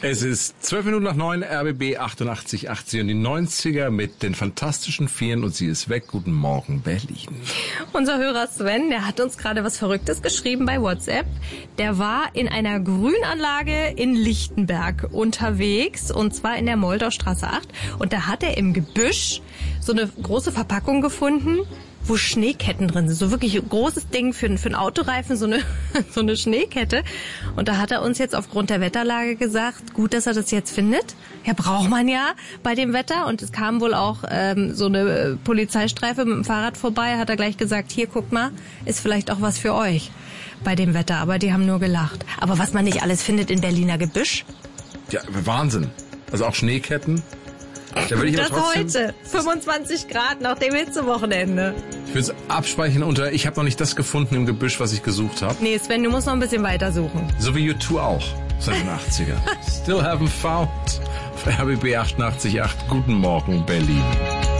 Es ist 12:09, RBB 88,80 und die 90er mit den fantastischen Vieren und sie ist weg. Guten Morgen, Berlin. Unser Hörer Sven, der hat uns gerade was Verrücktes geschrieben bei WhatsApp. Der war in einer Grünanlage in Lichtenberg unterwegs und zwar in der Moldaustraße 8 und da hat er im Gebüsch so eine große Verpackung gefunden, wo Schneeketten drin sind. So wirklich ein großes Ding für einen Autoreifen, so eine Schneekette. Und da hat er uns jetzt aufgrund der Wetterlage gesagt, gut, dass er das jetzt findet. Ja, braucht man ja bei dem Wetter. Und es kam wohl auch so eine Polizeistreife mit dem Fahrrad vorbei. Hat er gleich gesagt, hier, guck mal, ist vielleicht auch was für euch bei dem Wetter. Aber die haben nur gelacht. Aber was man nicht alles findet in Berliner Gebüsch. Ja, Wahnsinn. Also auch Schneeketten. Da würde ich das aber trotzdem, heute, 25 Grad nach dem Hitzewochenende. Ich würde es abspeichern unter, ich habe noch nicht das gefunden im Gebüsch, was ich gesucht habe. Nee, Sven, du musst noch ein bisschen weiter suchen. So wie U2 auch, seit den 80er. Still haven't found. Auf RBB 88,8. Guten Morgen, Berlin.